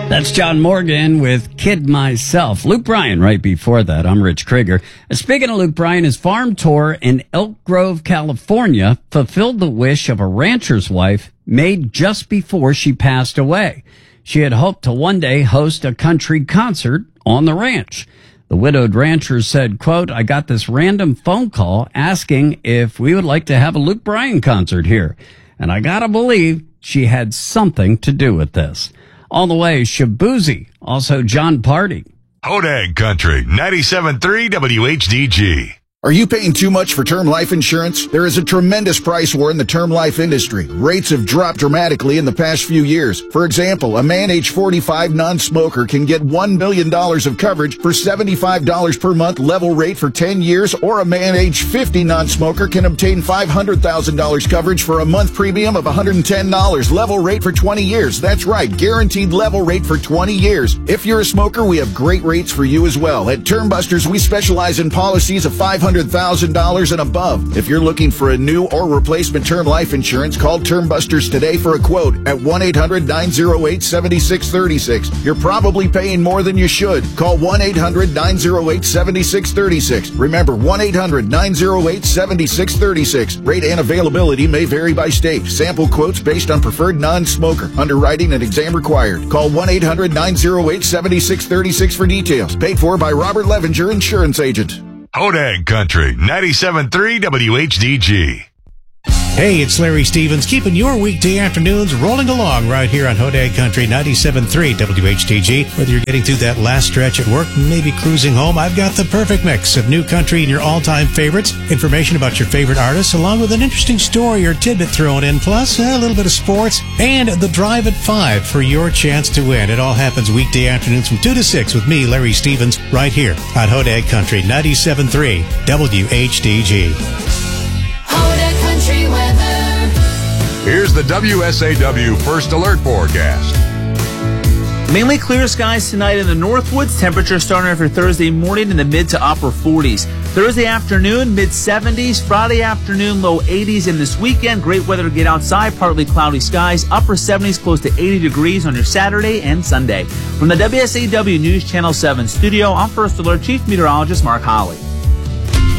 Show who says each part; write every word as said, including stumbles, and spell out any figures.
Speaker 1: That's John Morgan with Kid Myself. Luke Bryan right before that. I'm Rich Krieger. Speaking of Luke Bryan, his farm tour in Elk Grove, California fulfilled the wish of a rancher's wife made just before she passed away. She had hoped to one day host a country concert on the ranch. The widowed rancher said, quote, I got this random phone call asking if we would like to have a Luke Bryan concert here. And I gotta believe she had something to do with this. On the way, Shaboozey, also John Party.
Speaker 2: Hodag Country, ninety-seven point three W H D G.
Speaker 3: Are you paying too much for term life insurance? There is a tremendous price war in the term life industry. Rates have dropped dramatically in the past few years. For example, a man age forty-five non-smoker can get one million dollars of coverage for seventy-five dollars per month level rate for ten years, or a man age fifty non-smoker can obtain five hundred thousand dollars coverage for a month premium of one hundred ten dollars level rate for twenty years. That's right, guaranteed level rate for twenty years. If you're a smoker, we have great rates for you as well. At Term Busters, we specialize in policies of five hundred thousand dollars and above. If you're looking for a new or replacement term life insurance, call Term Busters today for a quote at one eight hundred nine oh eight seven six three six. You're probably paying more than you should. Call one eight hundred nine oh eight seven six three six. Remember, one eight hundred nine oh eight seven six three six. Rate and availability may vary by state. Sample quotes based on preferred non-smoker. Underwriting and exam required. Call one eight hundred nine oh eight seven six three six for details. Paid for by Robert Levenger, insurance agent.
Speaker 2: Hodag Country, ninety-seven point three W H D G.
Speaker 4: Hey, it's Larry Stevens, keeping your weekday afternoons rolling along right here on Hodag Country, ninety-seven point three W H D G. Whether you're getting through that last stretch at work, maybe cruising home, I've got the perfect mix of new country and your all-time favorites, information about your favorite artists, along with an interesting story or tidbit thrown in, plus a little bit of sports, and the Drive at five for your chance to win. It all happens weekday afternoons from two to six with me, Larry Stevens, right here on Hodag Country, ninety-seven point three W H D G.
Speaker 2: Here's the W S A W First Alert forecast.
Speaker 5: Mainly clear skies tonight in the Northwoods. Temperatures starting after Thursday morning in the mid to upper forties. Thursday afternoon, mid seventies. Friday afternoon, low eighties. And this weekend, great weather to get outside. Partly cloudy skies. Upper seventies, close to eighty degrees on your Saturday and Sunday. From the W S A W News Channel seven studio, I'm First Alert Chief Meteorologist Mark Holly.